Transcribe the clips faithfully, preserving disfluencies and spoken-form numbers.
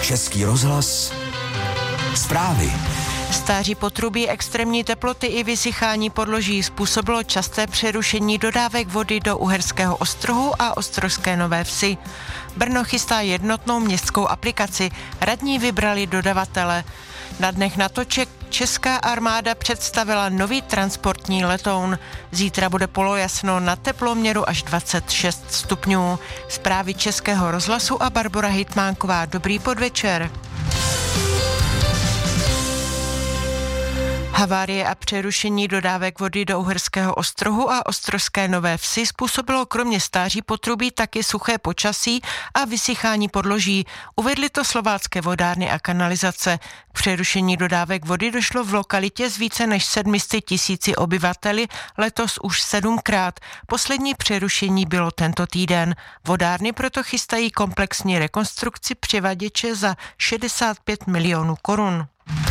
Český rozhlas. Zprávy. Stáří potrubí, extrémní teploty i vysychání podloží způsobilo časté přerušení dodávek vody do Uherského Ostrohu a Ostrožské Nové Vsi. Brno chystá jednotnou městskou aplikaci. Radní vybrali dodavatele. Na dnech natoček Česká armáda představila nový transportní letoun. Zítra bude polojasno, na teploměru až dvacet šest stupňů. Zprávy Českého rozhlasu a Barbora Hitmánková. Dobrý podvečer. Havárie a přerušení dodávek vody do Uherského Ostrohu a Ostrožské Nové Vsi způsobilo kromě stáří potrubí taky suché počasí a vysychání podloží. Uvedly to slovácké vodárny a kanalizace. K přerušení dodávek vody došlo v lokalitě s více než sedmi sty tisíci obyvateli letos už sedmkrát. Poslední přerušení bylo tento týden. Vodárny proto chystají komplexní rekonstrukci přivaděče za šedesát pět milionů korun.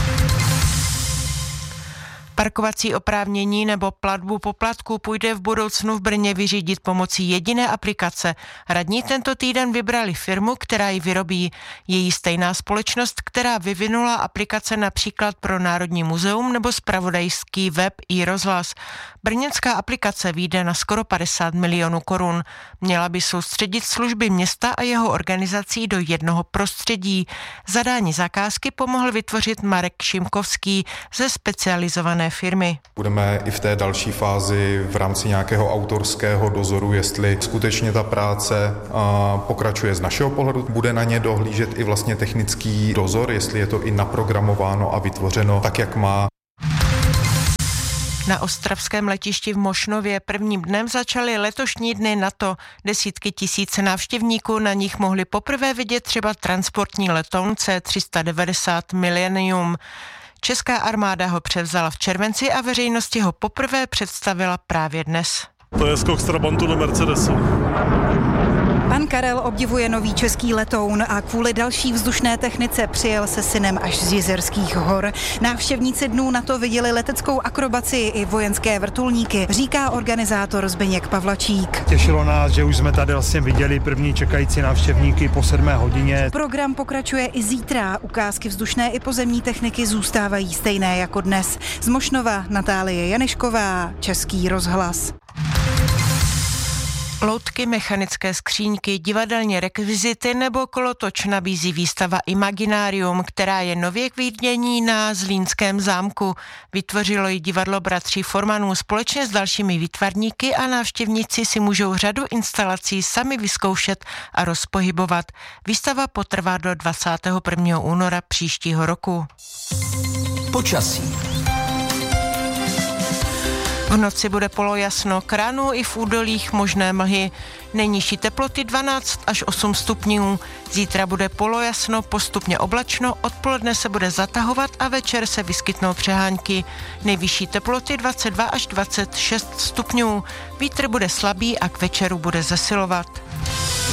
Parkovací oprávnění nebo platbu poplatků půjde v budoucnu v Brně vyřídit pomocí jediné aplikace. Radní tento týden vybrali firmu, která ji vyrobí. Její stejná společnost, která vyvinula aplikace například pro Národní muzeum nebo zpravodajský web iRozhlas. Brněnská aplikace vyjde na skoro padesát milionů korun. Měla by soustředit služby města a jeho organizací do jednoho prostředí. Zadání zakázky pomohl vytvořit Marek Šimkovský ze specializované firmy. Budeme i v té další fázi v rámci nějakého autorského dozoru, jestli skutečně ta práce pokračuje z našeho pohledu. Bude na ně dohlížet i vlastně technický dozor, jestli je to i naprogramováno a vytvořeno tak, jak má. Na ostravském letišti v Mošnově prvním dnem začaly letošní dny NATO. Desítky tisíc návštěvníků na nich mohli poprvé vidět třeba transportní letoun C tři sta devadesát Millennium. Česká armáda ho převzala v červenci a veřejnosti ho poprvé představila právě dnes. To je skok z Trabantu do Mercedesu. Pan Karel obdivuje nový český letoun a kvůli další vzdušné technice přijel se synem až z Jizerských hor. Návštěvníci dnů NATO viděli leteckou akrobaci i vojenské vrtulníky, říká organizátor Zbyněk Pavlačík. Těšilo nás, že už jsme tady vlastně viděli první čekající návštěvníky po sedmé hodině. Program pokračuje i zítra. Ukázky vzdušné i pozemní techniky zůstávají stejné jako dnes. Z Mošnova Natálie Janešková, Český rozhlas. Loutky, mechanické skříňky, divadelní rekvizity nebo kolotoč nabízí výstava Imaginarium, která je nově k vidění na Zlínském zámku. Vytvořilo ji divadlo bratří Formanů společně s dalšími výtvarníky a návštěvníci si můžou řadu instalací sami vyzkoušet a rozpohybovat. Výstava potrvá do dvacátého prvního února příštího roku. Počasí. V noci bude polojasno, k ránu i v údolích možné mlhy. Nejnižší teploty dvanáct až osm stupňů. Zítra bude polojasno, postupně oblačno, odpoledne se bude zatahovat a večer se vyskytnou přehánky. Nejvyšší teploty dvacet dva až dvacet šest stupňů. Vítr bude slabý a k večeru bude zesilovat.